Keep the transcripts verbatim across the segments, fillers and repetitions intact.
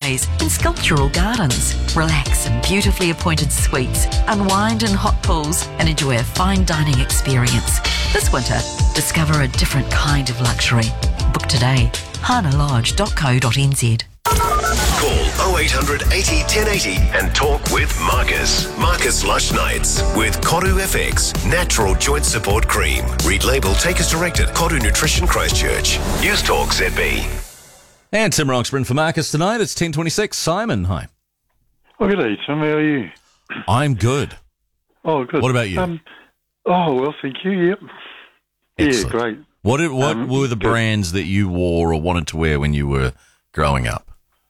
cafes and sculptural gardens. Relax in beautifully appointed suites, unwind in hot pools and enjoy a fine dining experience. This winter, discover a different kind of luxury. Book today. hana lodge dot co dot n z. Call oh eight hundred eighty, ten eighty and talk with Marcus. Marcus Lush Nights with Koru F X Natural Joint Support Cream. Read label, take as directed. Koru Nutrition Christchurch. News Talk Z B. And Tim Roxburgh for Marcus tonight. It's ten twenty-six. Simon, hi. Oh, good day, Tim. How are you? I'm good. Oh, good. What about you? Um, oh, well, thank you. Yep. Excellent. Yeah, great. What did, what Um, were the good. brands that you wore or wanted to wear when you were growing up?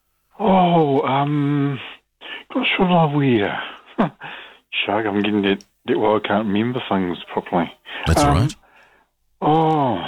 Oh, um, gosh, what did I wear? Shark, I'm getting that, that well, I can't remember things properly. That's um, all right. Oh.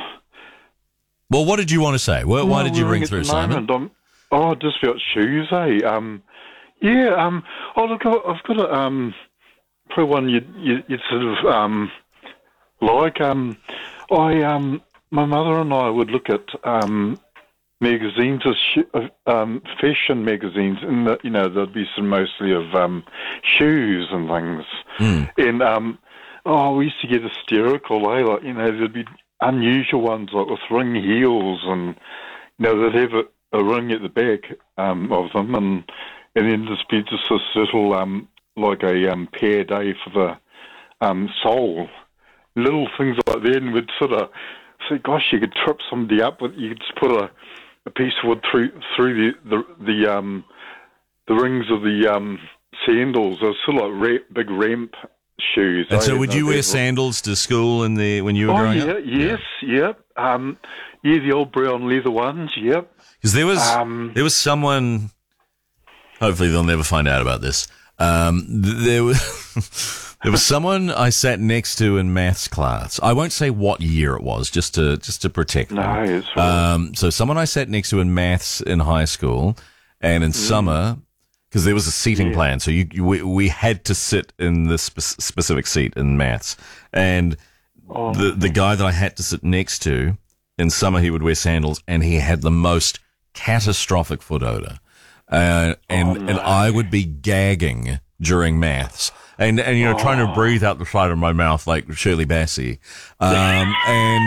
Well, what did you want to say? Why, why well, did you we're ring at through, the Simon? moment, I'm, oh, just about shoes, eh? Um, yeah, um, oh, look, I- I've got a, um, probably one you you you sort of, um, like, um, I, um, my mother and I would look at, um, magazines, of sh- of, um, fashion magazines, and the, you know there'd be some mostly of um, shoes and things, Mm. and um, oh, we used to get hysterical. Eh? Like you know, there'd be unusual ones like with ring heels, and you know they'd have a, a ring at the back um, of them, and and then just be just this little um, like a um, pear day for the um, sole, little things like that, and we'd sort of say, gosh, you could trip somebody up with, you could just put a a piece of wood through through the the, the um the rings of the um sandals. They're sort of like ra- big ramp shoes. And eh? so would you They're- wear they're- sandals to school in the when you were Oh growing yeah, up? yes, yep. Um, yeah, the old brown leather ones. Yep. Because there was Um, there was someone. Hopefully, they'll never find out about this. Um, th- there was there was someone I sat next to in maths class. I won't say what year it was, just to just to protect them. No, it's all right. Um, so someone I sat next to in maths in high school, and in summer, because there was a seating Yeah. plan, so you, you we, we had to sit in this spe- specific seat in maths, and Oh. the the guy that I had to sit next to in summer, he would wear sandals, and he had the most catastrophic foot odor, uh, and Oh, no. and I would be gagging during maths. And, and, you know, trying to Oh. breathe out the side of my mouth like Shirley Bassey. Um, and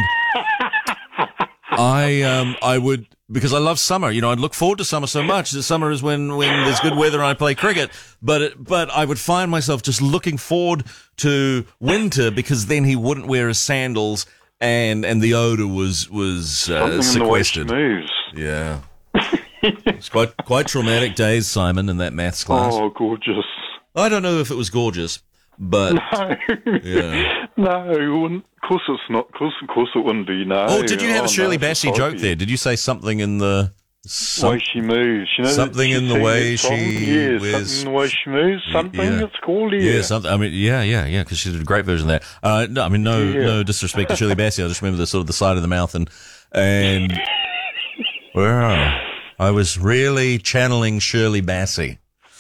I, um, I would, because I love summer, you know, I'd look forward to summer so much. The summer is when, when there's good weather and I play cricket. But, it, but I would find myself just looking forward to winter because then he wouldn't wear his sandals and, and the odor was, was, uh, Something in the way she sequestered. moves. Yeah. It's quite, quite traumatic days, Simon, in that maths class. Oh, gorgeous. I don't know if it was gorgeous, but No. Yeah. No, it wouldn't. Of course it's not. Of course, of course it wouldn't be. No. oh, did you have Oh, a Shirley no, Bassey it's joke obvious. there? Did you say something in the The some, way she moves. You know, something that- in she the sang way that song? she yeah, wears- something in the way she moves. Something yeah. it's called. Yeah, yeah, something? I mean, yeah, yeah, yeah, because she did a great version of that. Uh, no, I mean, no, Yeah. no disrespect to Shirley Bassey. I just remember the sort of the side of the mouth and and well, I was really channeling Shirley Bassey.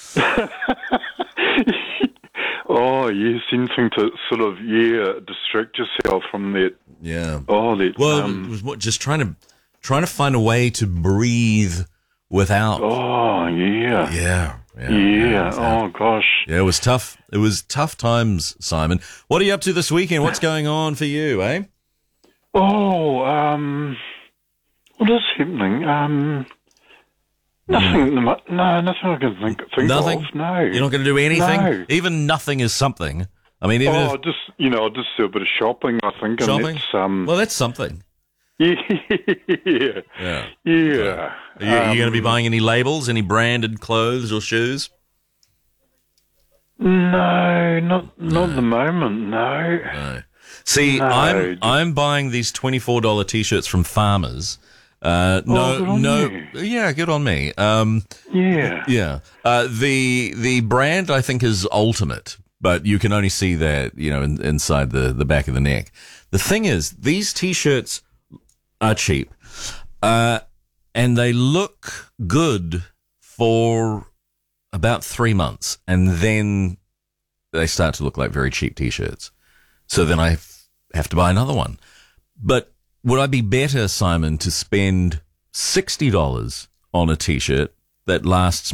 Oh yes, anything to sort of yeah distract yourself from that. Yeah. Oh, that. Well, um, it was what, just trying to trying to find a way to breathe without. oh yeah. Yeah. Yeah. Yeah. yeah. Oh gosh. Yeah, it was tough. It was tough times, Simon. What are you up to this weekend? What's going on for you, eh? Oh, um, what is happening? Um, nothing. No, nothing I can think, think Nothing? of. No. You're not going to do anything? No. Even nothing is something. I mean, even Oh, if just you know, just do a bit of shopping. I think. And shopping. that's, um, Well, that's something. yeah, Yeah. yeah. Are you, are you going to be Um, buying any labels, any branded clothes or shoes? No, not not at the moment. No. No. See, No, I'm just- I'm buying these twenty-four dollars T-shirts from Farmers. Uh, no, Oh, good on no, you. yeah, good on me. Um, Yeah. Yeah. Uh, the the brand I think is Ultimate, but you can only see that, you know, in, inside the, the back of the neck. The thing is, these T-shirts are cheap, uh, and they look good for about three months, and then they start to look like very cheap T-shirts. So then I f- have to buy another one. But would I be better, Simon, to spend sixty dollars on a T-shirt that lasts